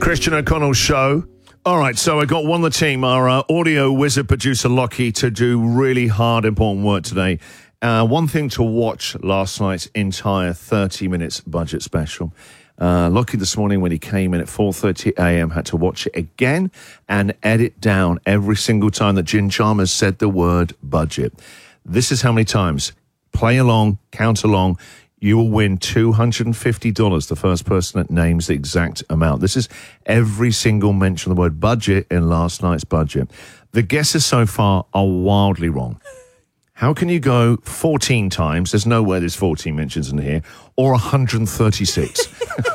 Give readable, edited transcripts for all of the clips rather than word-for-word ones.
Christian O'Connell Show. All right, so I got one of the team, our audio wizard producer Lockie, to do really hard, important work today. One thing to watch last night's entire 30 minutes budget special. Lockie this morning when he came in at 4:30 a.m. had to watch it again and edit down every single time that Jim Chalmers said the word budget. This is how many times. Play along, count along. You will win $250, the first person that names the exact amount. This is every single mention of the word budget in last night's budget. The guesses so far are wildly wrong. How can you go 14 times? There's no way there's 14 mentions in here. Or 136.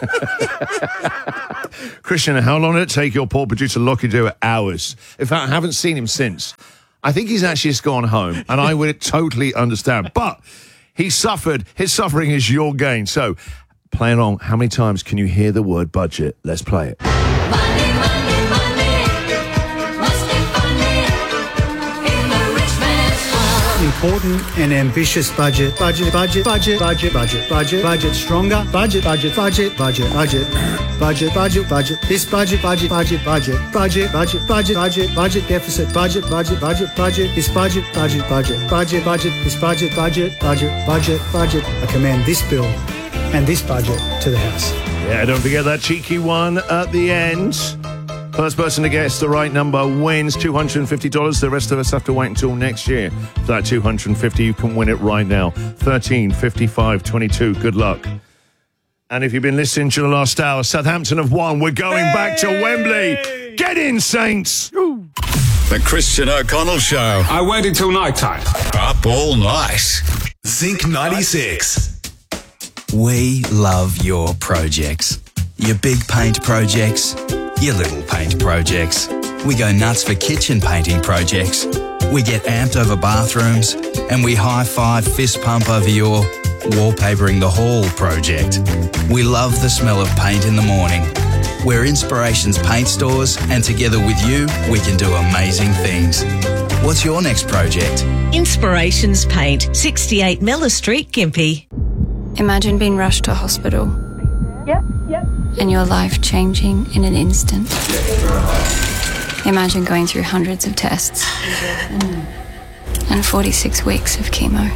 Christian, how long did it take your poor producer Lockie to do it? Hours. In fact, I haven't seen him since. I think he's actually just gone home, and I would totally understand. But he suffered. His suffering is your gain. So, play along. How many times can you hear the word budget? Let's play it. Money, money, money, must be funny in the rich man's world. Important and ambitious budget. Budget, budget, budget, budget, budget, budget, budget, stronger. Budget, budget, budget, budget, budget, budget, budget, budget. This budget, budget, budget, budget, budget, budget, budget, budget, budget deficit. Budget, budget, budget, budget. This budget, budget, budget, budget, budget. This budget, budget, budget, budget, budget. I commend this bill and this budget to the House. Yeah, don't forget that cheeky one at the end. First person to guess the right number wins $250. The rest of us have to wait until next year for that $250. You can win it right now. 13, 55, 22. Good luck. And if you've been listening to the last hour, Southampton have won. We're going back to Wembley. Get in, Saints. The Christian O'Connell Show. I waited till night time. Up all night. Zinc 96. We love your projects. Your big paint projects, your little paint projects. We go nuts for kitchen painting projects. We get amped over bathrooms, and we high-five fist pump over your wallpapering the hall project. We love the smell of paint in the morning. We're Inspirations Paint Stores, and together with you, we can do amazing things. What's your next project? Inspirations Paint, 68 Miller Street, Gympie. Imagine being rushed to hospital. Yep. And your life changing in an instant. Imagine going through hundreds of tests and 46 weeks of chemo.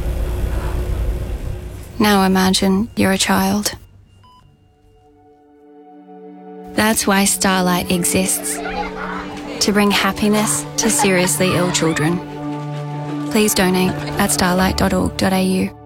Now imagine you're a child. That's why Starlight exists. To bring happiness to seriously ill children. Please donate at starlight.org.au.